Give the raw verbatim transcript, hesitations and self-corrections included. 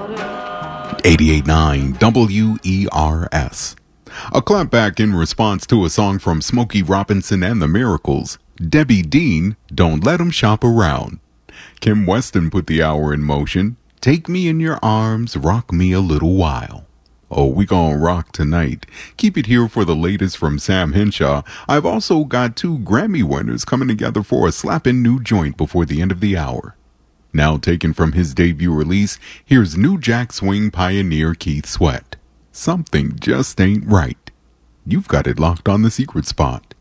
eighty-eight point nine W E R S. A clapback in response to a song from Smokey Robinson and the Miracles, Debbie Dean, Don't Let 'Em Shop Around. Kim Weston put the hour in motion. Take me in your arms, rock me a little while. Oh, we gon' rock tonight. Keep it here for the latest from Sam Henshaw. I've also got two Grammy winners coming together for a slapping new joint before the end of the hour. Now taken from his debut release, here's new Jack Swing pioneer Keith Sweat. Something just ain't right. You've got it locked on The Secret Spot.